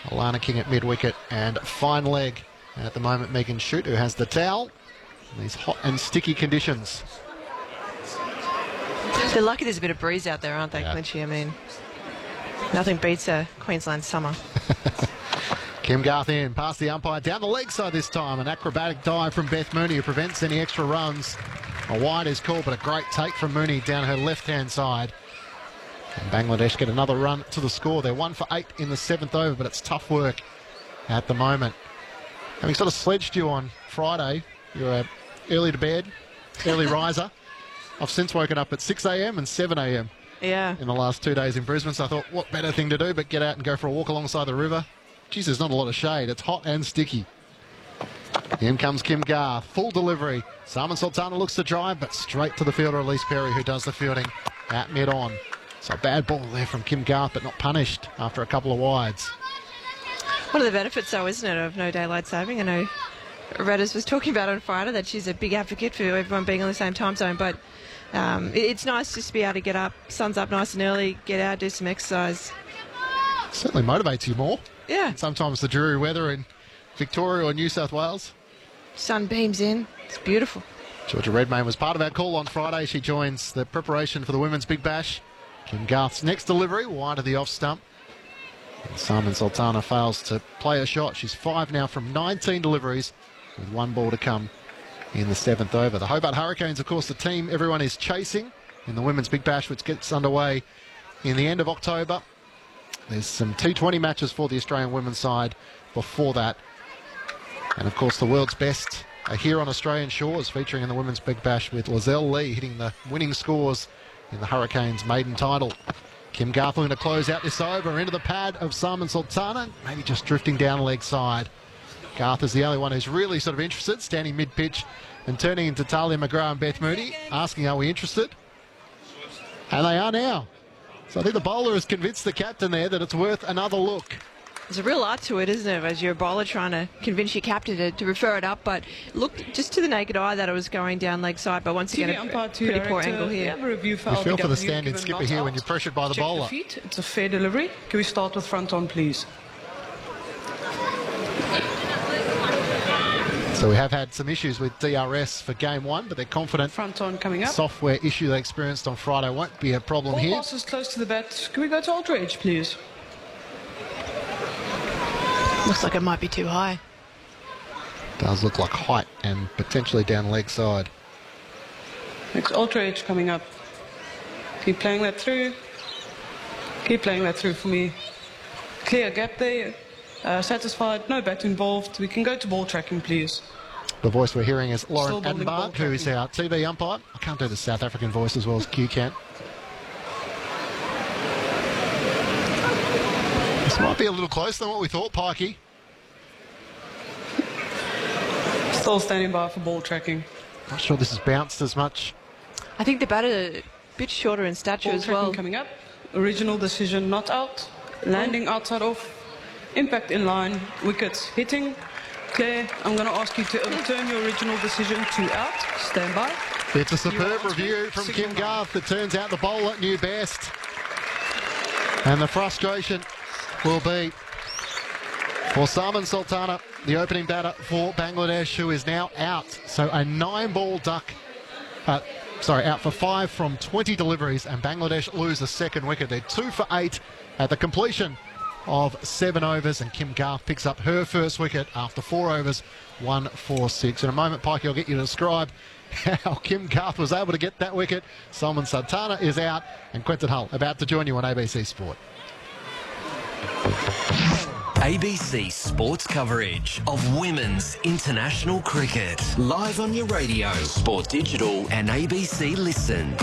Alana King at mid-wicket, and fine leg at the moment Megan Shute, who has the towel in these hot and sticky conditions. They're lucky there's a bit of breeze out there, aren't they, Clinchy? I mean, nothing beats a Queensland summer. Kim Garth in, past the umpire, down the leg side this time. An acrobatic dive from Beth Mooney, who prevents any extra runs. A wide is called, but a great take from Mooney down her left-hand side. And Bangladesh get another run to the score. They're 1 for 8 in the 7th over, but it's tough work at the moment. Having sort of sledged you on Friday, you're a early to bed, early riser. I've since woken up at 6 a.m. and 7 a.m. in the last 2 days in Brisbane, so I thought, what better thing to do but get out and go for a walk alongside the river. Geez, there's not a lot of shade. It's hot and sticky. In comes Kim Garth. Full delivery. Salman Sultana looks to drive, but straight to the fielder, Elise Perry, who does the fielding at mid-on. So a bad ball there from Kim Garth, but not punished after a couple of wides. One of the benefits, though, isn't it, of no daylight saving? I know Redders was talking about on Friday that she's a big advocate for everyone being on the same time zone, but it's nice just to be able to get up, sun's up nice and early, get out, do some exercise. Certainly motivates you more. Yeah. And sometimes the dreary weather in Victoria or New South Wales. Sun beams in. It's beautiful. Georgia Redmayne was part of our call on Friday. She joins the preparation for the Women's Big Bash. Kim Garth's next delivery, wide of the off stump. And Salman Sultana fails to play a shot. She's 5 now from 19 deliveries, with 1 ball to come in the 7th over. The Hobart Hurricanes, of course, the team everyone is chasing in the Women's Big Bash, which gets underway in the end of October. There's some T20 matches for the Australian women's side before that. And, of course, the world's best are here on Australian shores, featuring in the Women's Big Bash with Lizelle Lee hitting the winning scores in the Hurricanes' maiden title. Kim Garth looking to close out this over into the pad of Salman Sultana, maybe just drifting down leg side. Garth is the only one who's really sort of interested, standing mid-pitch and turning into Talia McGrath and Beth Mooney, asking, are we interested? And they are now. So I think the bowler has convinced the captain there that it's worth another look. There's a real art to it, isn't it, as you're a bowler trying to convince your captain to refer it up, but it looked just to the naked eye that it was going down leg side, but once again, a pretty poor angle here. You feel for the stand-in skipper here when you're pressured by the bowler. It's a fair delivery. Can we start with front on, please? So we have had some issues with DRS for game 1, but they're confident. Front on coming up. Software issue they experienced on Friday won't be a problem here. Ball passes close to the bat. Can we go to Ultra Edge, please? Looks like it might be too high. Does look like height and potentially down leg side. Next Ultra Edge coming up. Keep playing that through. Keep playing that through for me. Clear gap there. Satisfied, no bat involved. We can go to ball tracking, please. The voice we're hearing is Lauren Still bowling ball Adenbach, who is our TV umpire. I can't do the South African voice as well as Q can. This might be a little closer than what we thought, Pikey. Still standing by for ball tracking. Not sure this has bounced as much. I think the batter a bit shorter in stature Ball as tracking well. coming up. Original decision not out. Landing outside off. Impact in line. Wickets hitting. Claire, I'm going to ask you to overturn your original decision to out. Stand by. It's a superb review from Kim Garth that turns out the bowler knew best. And the frustration will be for Salman Sultana, the opening batter for Bangladesh, who is now out. So a 9-ball duck, out for 5 from 20 deliveries, and Bangladesh lose the second wicket. They're 2 for 8 at the completion of 7 overs, and Kim Garth picks up her first wicket after 4 overs, 1 for 6. In a moment, Pikey, I'll get you to describe how Kim Garth was able to get that wicket. Salman Sultana is out, and Quentin Hull about to join you on ABC Sport. ABC Sports coverage of women's international cricket. Live on your radio, Sport Digital and ABC Listen.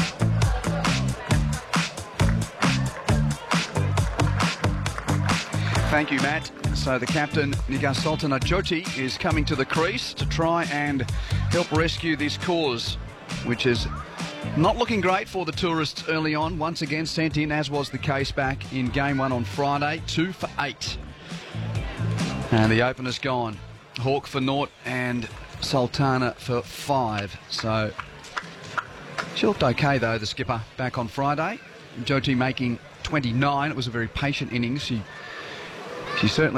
Thank you, Matt. So the captain, Nigar Sultana Jyoti, is coming to the crease to try and help rescue this cause, which is not looking great for the tourists early on. Once again sent in, as was the case back in game 1 on Friday, 2 for 8. And the opener's gone. Hawke for 0 and Sultana for 5. So she looked okay, though, the skipper, back on Friday. Jyoti making 29. It was a very patient innings. She certainly